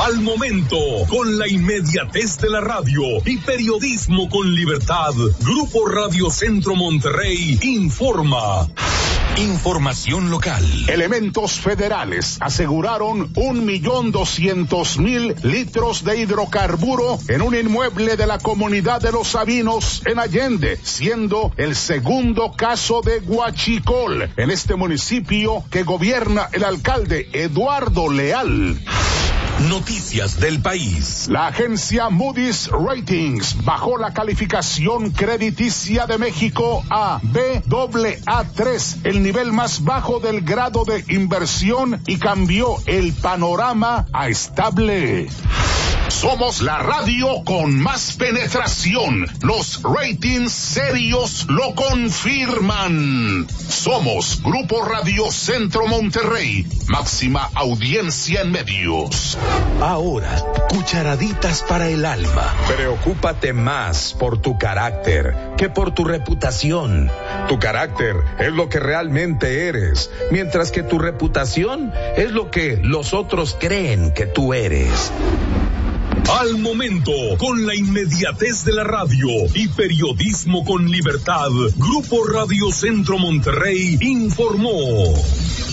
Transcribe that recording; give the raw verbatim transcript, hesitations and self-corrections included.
Al momento, con la inmediatez de la radio y periodismo con libertad, Grupo Radio Centro Monterrey informa. Información local. Elementos federales aseguraron un millón doscientos mil litros de hidrocarburo en un inmueble de la comunidad de Los Sabinos en Allende, siendo el segundo caso de huachicol en este municipio que gobierna el alcalde Eduardo Leal. Noticias del país. La agencia Moody's Ratings bajó la calificación crediticia de México a B A A tres, el nivel más bajo del grado de inversión, y cambió el panorama a estable. Somos la radio con más penetración. Los ratings serios lo confirman. Somos Grupo Radio Centro Monterrey, máxima audiencia en medios. Ahora, cucharaditas para el alma. Preocúpate más por tu carácter que por tu reputación. Tu carácter es lo que realmente eres, mientras que tu reputación es lo que los otros creen que tú eres. Al momento, con la inmediatez de la radio y periodismo con libertad, Grupo Radio Centro Monterrey informó.